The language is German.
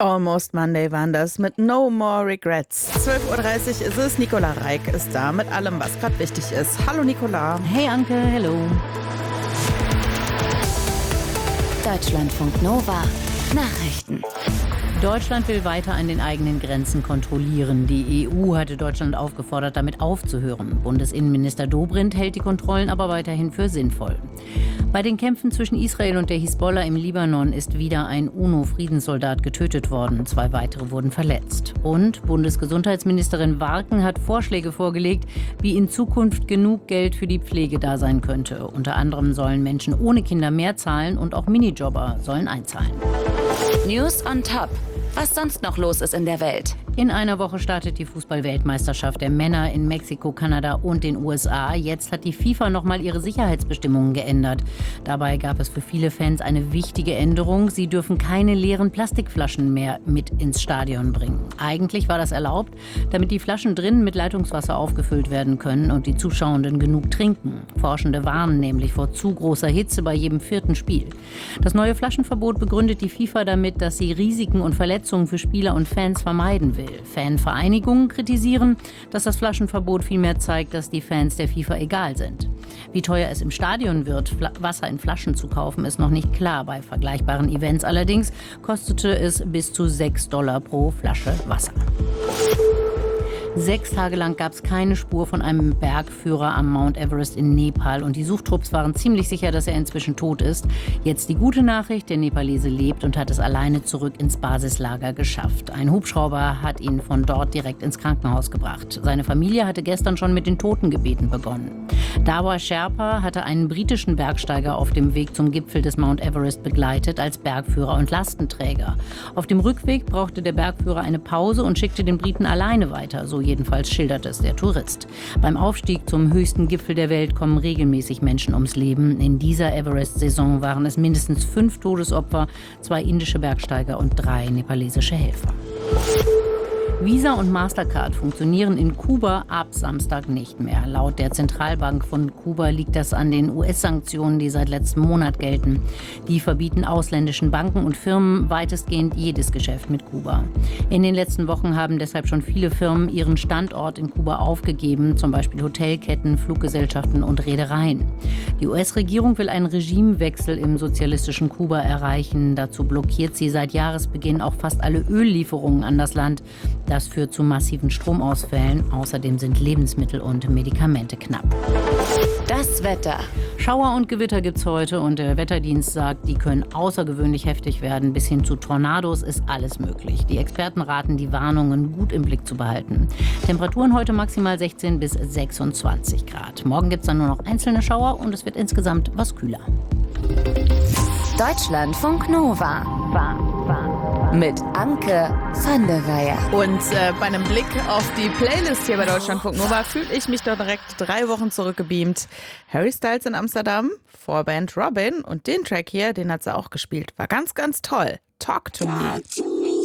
Almost Monday waren das mit No More Regrets. 12.30 Uhr ist es. Nicola Reik ist da mit allem, was gerade wichtig ist. Hallo Nicola. Hey Anke, hello. Deutschlandfunk Nova. Nachrichten. Deutschland will weiter an den eigenen Grenzen kontrollieren. Die EU hatte Deutschland aufgefordert, damit aufzuhören. Bundesinnenminister Dobrindt hält die Kontrollen aber weiterhin für sinnvoll. Bei den Kämpfen zwischen Israel und der Hisbollah im Libanon ist wieder ein UNO-Friedenssoldat getötet worden. 2 weitere wurden verletzt. Und Bundesgesundheitsministerin Warken hat Vorschläge vorgelegt, wie in Zukunft genug Geld für die Pflege da sein könnte. Unter anderem sollen Menschen ohne Kinder mehr zahlen und auch Minijobber sollen einzahlen. News on Top. Was sonst noch los ist in der Welt. In einer Woche startet die Fußball-Weltmeisterschaft der Männer in Mexiko, Kanada und den USA. Jetzt hat die FIFA nochmal ihre Sicherheitsbestimmungen geändert. Dabei gab es für viele Fans eine wichtige Änderung. Sie dürfen keine leeren Plastikflaschen mehr mit ins Stadion bringen. Eigentlich war das erlaubt, damit die Flaschen drinnen mit Leitungswasser aufgefüllt werden können und die Zuschauenden genug trinken. Forschende warnen nämlich vor zu großer Hitze bei jedem 4. Spiel. Das neue Flaschenverbot begründet die FIFA damit, dass sie Risiken und Verletzungen für Spieler und Fans vermeiden will. Fanvereinigungen kritisieren, dass das Flaschenverbot vielmehr zeigt, dass die Fans der FIFA egal sind. Wie teuer es im Stadion wird, Wasser in Flaschen zu kaufen, ist noch nicht klar. Bei vergleichbaren Events allerdings kostete es bis zu $6 pro Flasche Wasser. 6 Tage lang gab es keine Spur von einem Bergführer am Mount Everest in Nepal und die Suchtrupps waren ziemlich sicher, dass er inzwischen tot ist. Jetzt die gute Nachricht, der Nepalese lebt und hat es alleine zurück ins Basislager geschafft. Ein Hubschrauber hat ihn von dort direkt ins Krankenhaus gebracht. Seine Familie hatte gestern schon mit den Totengebeten begonnen. Dawa Sherpa hatte einen britischen Bergsteiger auf dem Weg zum Gipfel des Mount Everest begleitet als Bergführer und Lastenträger. Auf dem Rückweg brauchte der Bergführer eine Pause und schickte den Briten alleine weiter, so jedenfalls schildert es der Tourist. Beim Aufstieg zum höchsten Gipfel der Welt kommen regelmäßig Menschen ums Leben. In dieser Everest-Saison waren es mindestens 5 Todesopfer, 2 indische Bergsteiger und 3 nepalesische Helfer. Visa und Mastercard funktionieren in Kuba ab Samstag nicht mehr. Laut der Zentralbank von Kuba liegt das an den US-Sanktionen, die seit letztem Monat gelten. Die verbieten ausländischen Banken und Firmen weitestgehend jedes Geschäft mit Kuba. In den letzten Wochen haben deshalb schon viele Firmen ihren Standort in Kuba aufgegeben, zum Beispiel Hotelketten, Fluggesellschaften und Reedereien. Die US-Regierung will einen Regimewechsel im sozialistischen Kuba erreichen. Dazu blockiert sie seit Jahresbeginn auch fast alle Öllieferungen an das Land. Das führt zu massiven Stromausfällen. Außerdem sind Lebensmittel und Medikamente knapp. Das Wetter. Schauer und Gewitter gibt's heute und der Wetterdienst sagt, die können außergewöhnlich heftig werden. Bis hin zu Tornados ist alles möglich. Die Experten raten, die Warnungen gut im Blick zu behalten. Temperaturen heute maximal 16 bis 26 Grad. Morgen gibt's dann nur noch einzelne Schauer und es wird insgesamt was kühler. Deutschlandfunk Nova. Mit Anke van der Weyer. Und bei einem Blick auf die Playlist hier bei Deutschlandfunk Nova fühle ich mich da direkt 3 Wochen zurückgebeamt. Harry Styles in Amsterdam, Vorband Robin und den Track hier, den hat sie auch gespielt. War ganz, ganz toll. Talk to Me.